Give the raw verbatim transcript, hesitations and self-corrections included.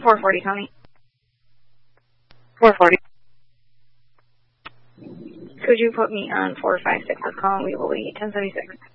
four forty, Tony. four forty. Could you put me on four five six? Let's call it. We will wait. ten seventy-six.